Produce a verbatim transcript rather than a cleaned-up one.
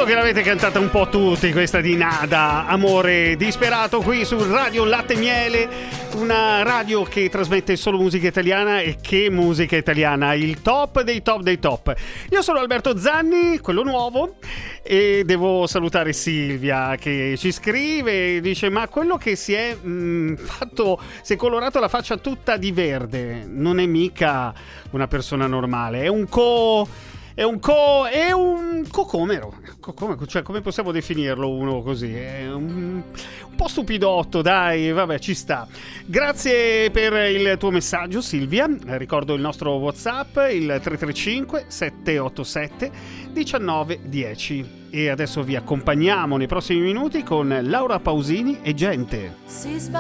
Credo che l'avete cantata un po' tutti, questa di Nada, Amore disperato, qui su Radio Latte e Miele, una radio che trasmette solo musica italiana. E che musica italiana, il top dei top dei top. Io sono Alberto Zanni, quello nuovo, e devo salutare Silvia che ci scrive, dice: ma quello che si è mh, fatto, si è colorato la faccia tutta di verde, non è mica una persona normale, è un co... È un co... è un cocomero. Cocomero, cioè, come possiamo definirlo uno così? È un, un po' stupidotto, dai, vabbè, ci sta. Grazie per il tuo messaggio, Silvia. Ricordo il nostro WhatsApp, il tre tre cinque sette otto sette uno nove uno zero. E adesso vi accompagniamo nei prossimi minuti con Laura Pausini e Gente. Si